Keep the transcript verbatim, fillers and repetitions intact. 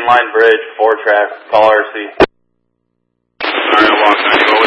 mainline bridge, four track, call R C. Alright, Los Angeles.